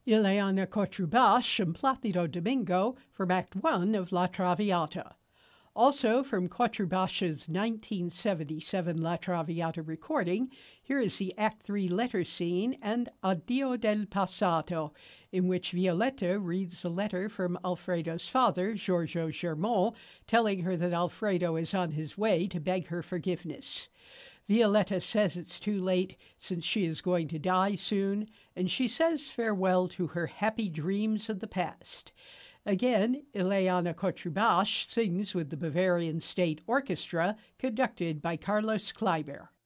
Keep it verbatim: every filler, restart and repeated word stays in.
Ileana Cotrubas and Placido Domingo from Act One of La Traviata. Also from Cotrubas's nineteen seventy-seven La Traviata recording, here is the Act Three letter scene and Addio del Passato, in which Violetta reads a letter from Alfredo's father, Giorgio Germont, telling her that Alfredo is on his way to beg her forgiveness. Violetta says it's too late since she is going to die soon, and she says farewell to her happy dreams of the past. Again, Ileana Cotrubas sings with the Bavarian State Orchestra, conducted by Carlos Kleiber.